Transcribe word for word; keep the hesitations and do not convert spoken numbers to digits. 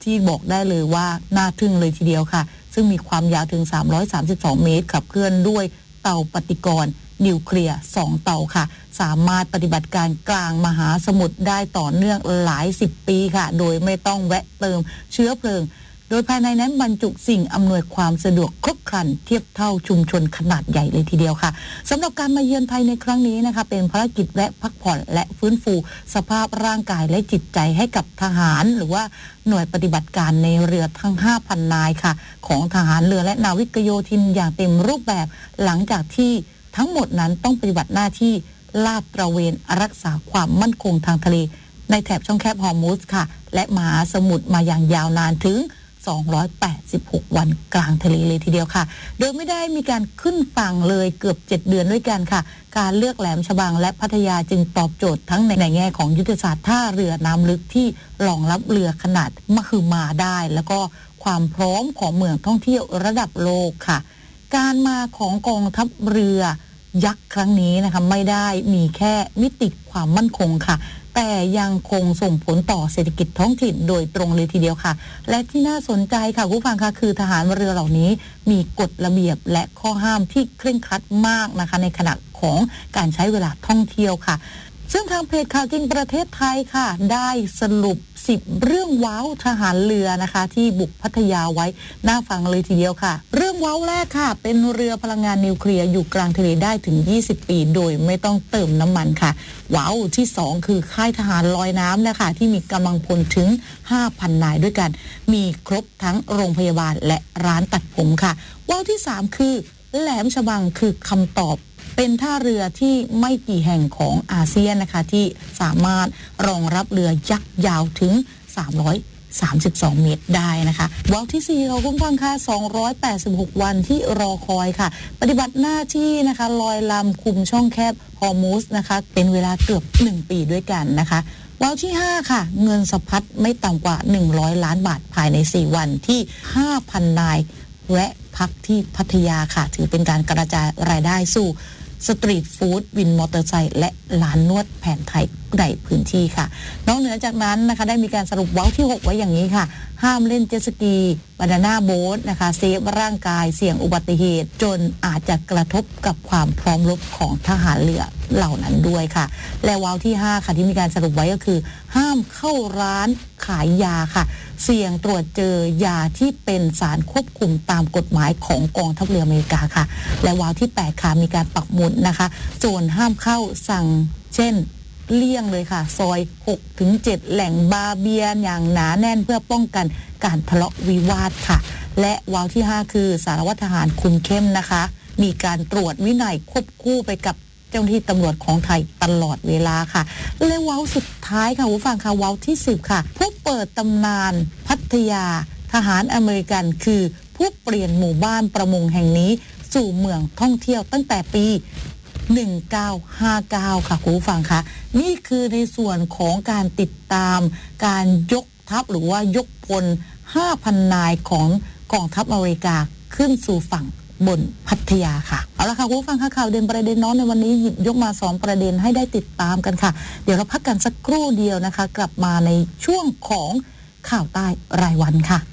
ที่บอกได้เลยว่าน่าทึ่งเลยทีเดียวค่ะซึ่งมีความยาวถึงสามร้อยสามสิบสองเมตรขับเคลื่อนด้วยเตาปฏิกรณ์นิวเคลียร์สองเตาค่ะสามารถปฏิบัติการกลางมหาสมุทรได้ต่อเนื่องหลายสิบปีค่ะโดยไม่ต้องแวะเติมเชื้อเพลิงโดยภายในนั้นบรรจุสิ่งอำนวยความสะดวกครบครันเทียบเท่าชุมชนขนาดใหญ่เลยทีเดียวค่ะสำหรับการมาเยือนไทยในครั้งนี้นะคะเป็นภารกิจแวะพักผ่อนและฟื้นฟูสภาพร่างกายและจิตใจให้กับทหารหรือว่าหน่วยปฏิบัติการในเรือทั้ง ห้าพัน นายค่ะของทหารเรือและนาวิกโยธินอย่างเต็มรูปแบบหลังจากที่ทั้งหมดนั้นต้องปฏิบัติหน้าที่ลาดตระเวนรักษาความมั่นคงทางทะเลในแถบช่องแคบฮอร์มุซค่ะและมหาสมุทรมาอย่างยาวนานถึงสองร้อยแปดสิบหกวันกลางทะเลเลยทีเดียวค่ะโดยไม่ได้มีการขึ้นฝั่งเลยเกือบเจ็ดเดือนด้วยกันค่ะการเลือกแหลมฉบังและพัทยาจึงตอบโจทย์ทั้งในแง่ของยุทธศาสตร์ท่าเรือน้ำลึกที่รองรับเรือขนาดมหึมาได้แล้วก็ความพร้อมของเมืองท่องเที่ยวระดับโลกค่ะการมาของกองทัพเรือยักษ์ครั้งนี้นะคะไม่ได้มีแค่มิติความมั่นคงค่ะแต่ยังคงส่งผลต่อเศรษฐกิจท้องถิ่นโดยตรงเลยทีเดียวค่ะและที่น่าสนใจค่ะผู้ฟังค่ะคือทหารเรือเหล่านี้มีกฎระเบียบและข้อห้ามที่เคร่งครัดมากนะคะในขณะของการใช้เวลาท่องเที่ยวค่ะซึ่งทางเพจข่าวจริงประเทศไทยค่ะได้สรุปสิบเรื่องว้าวทหารเรือนะคะที่บุกพัทยาไว้น่าฟังเลยทีเดียวค่ะเรื่องว้าวแรกค่ะเป็นเรือพลังงานนิวเคลียร์อยู่กลางทะเลได้ถึงยี่สิบปีโดยไม่ต้องเติมน้ำมันค่ะว้าวที่สองคือค่ายทหารลอยน้ำนะคะที่มีกำลังพลถึง ห้าพัน นายด้วยกันมีครบทั้งโรงพยาบาลและร้านตัดผมค่ะว้าวที่สามคือแหลมฉบังคือคำตอบเป็นท่าเรือที่ไม่กี่แห่งของอาเซียนนะคะที่สามารถรองรับเรือยักษ์ยาวถึงสามร้อยสามสิบสองเมตรได้นะคะว้าวที่สี่เราคุณฟังค่ะสองร้อยแปดสิบหกวันที่รอคอยค่ะปฏิบัติหน้าที่นะคะลอยลำคุมช่องแคบฮอร์มุซนะคะเป็นเวลาเกือบหนึ่งปีด้วยกันนะคะว้าวที่ห้าค่ะเงินสะพัดไม่ต่ำกว่าหนึ่งร้อยล้านบาทภายในสี่วันที่ ห้าพัน นายแวะพักที่พัทยาค่ะถือเป็นการกระจายรายได้สู่สตรีทฟู้ดวินมอเตอร์ไซค์และร้านนวดแผนไทยในพื้นที่ค่ะนอกเหนือจากนั้นนะคะได้มีการสรุปว้าวที่หกไว้อย่างนี้ค่ะห้ามเล่นเจ็ตสกีบานาน่าโบ๊ทนะคะเซฟร่างกายเสี่ยงอุบัติเหตุจนอาจจะกระทบกับความพร้อมรบของทหารเรือเหล่านั้นด้วยค่ะและว้าวที่ห้าค่ะที่มีการสรุปไว้ก็คือห้ามเข้าร้านขายยาค่ะเสี่ยงตรวจเจอยาที่เป็นสารควบคุมตามกฎหมายของกองทัพเรืออเมริกาค่ะและว้าวที่แปดค่ะมีการปักหมุดนะคะโซนห้ามเข้าสั่งเช่นเลี่ยงเลยค่ะซอย หกถึงเจ็ด แหล่งบาร์เบียร์อย่างหนาแน่นเพื่อป้องกันการทะเลาะวิวาทค่ะและว้าวที่ห้าคือสารวัตรทหารคุมเข้มนะคะมีการตรวจวินัยควบคู่ไปกับเจ้าหน้าที่ตำรวจของไทยตลอดเวลาค่ะและว้าวสุดท้ายค่ะผู้ฟังค่ะว้าวที่สิบค่ะผู้เปิดตำนานพัทยาทหารอเมริกันคือผู้เปลี่ยนหมู่บ้านประมงแห่งนี้สู่เมืองท่องเที่ยวตั้งแต่ปีหนึ่งพันเก้าร้อยห้าสิบเก้าค่ะคุณผู้ฟังคะนี่คือในส่วนของการติดตามการยกทัพหรือว่ายกพล ห้าพัน นายของกองทัพอเมริกาขึ้นสู่ฝั่งบนพัทยาค่ะเอาละค่ะคุณผู้ฟังค่ะข่าวเด่นประเด็นน้องในวันนี้หยิบยกมาสองประเด็นให้ได้ติดตามกันค่ะเดี๋ยวเราพักกันสักครู่เดียวนะคะกลับมาในช่วงของข่าวใต้รายวันค่ะ